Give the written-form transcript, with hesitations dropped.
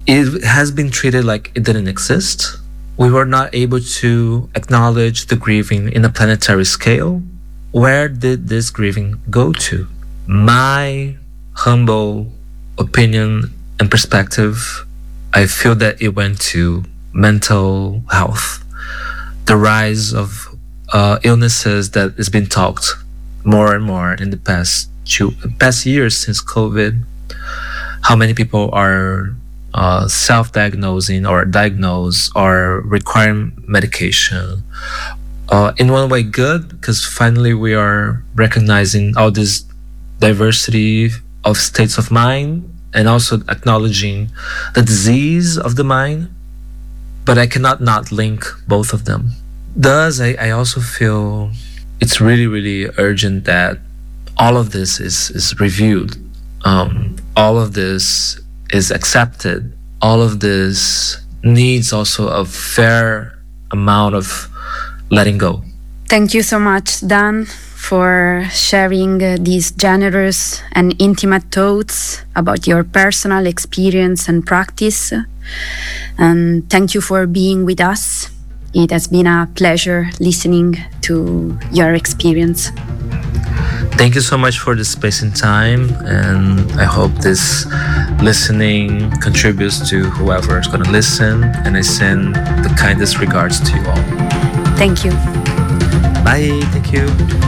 it has been treated like it didn't exist. We were not able to acknowledge the grieving in a planetary scale. Where did this grieving go to? My humble opinion and perspective, I feel that it went to mental health. The rise of illnesses that has been talked more and more in the past years since COVID. How many people are self-diagnosing or diagnosed or requiring medication? In one way, good, because finally we are recognizing all this diversity of states of mind and also acknowledging the disease of the mind. But I cannot not link both of them. Thus, I also feel it's really, really urgent that all of this is reviewed. All of this is accepted. All of this needs also a fair amount of letting go. Thank you so much, Dan, for sharing these generous and intimate thoughts about your personal experience and practice. And thank you for being with us. It has been a pleasure listening to your experience. Thank you so much for the space and time, and I hope this listening contributes to whoever is going to listen, and I send the kindest regards to you all. Thank you. Bye. Thank you.